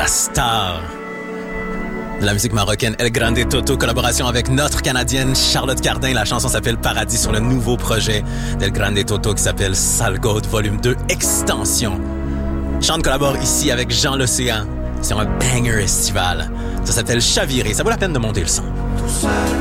star de la musique marocaine, El Grande Toto, collaboration avec notre Canadienne Charlotte Cardin. La chanson s'appelle Paradis sur le nouveau projet d'El Grande Toto qui s'appelle Salgoat Volume 2 Extension. Chante collabore ici avec Jean L'Océan sur un banger estival. Ça s'appelle Chavirer. Ça vaut la peine de monter le son.